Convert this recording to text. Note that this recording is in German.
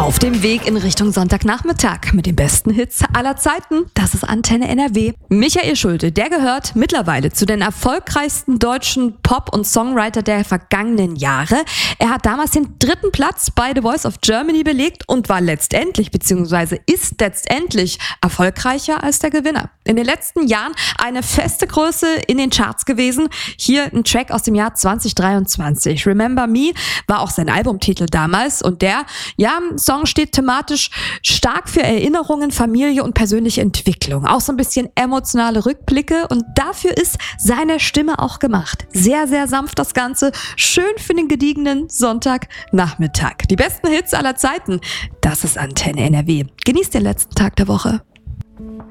Auf dem Weg in Richtung Sonntagnachmittag mit den besten Hits aller Zeiten. Das ist Antenne NRW. Michael Schulte, der gehört mittlerweile zu den erfolgreichsten deutschen Pop- und Songwriter der vergangenen Jahre. Er hat damals den 3. Platz bei The Voice of Germany belegt und war letztendlich, beziehungsweise ist letztendlich erfolgreicher als der Gewinner. In den letzten Jahren eine feste Größe in den Charts gewesen. Hier ein Track aus dem Jahr 2023. Remember Me war auch sein Albumtitel damals und der, Song steht thematisch stark für Erinnerungen, Familie und persönliche Entwicklung. Auch so ein bisschen emotionale Rückblicke und dafür ist seine Stimme auch gemacht. Sehr, sehr sanft das Ganze. Schön für den gediegenen Sonntagnachmittag. Die besten Hits aller Zeiten. Das ist Antenne NRW. Genießt den letzten Tag der Woche.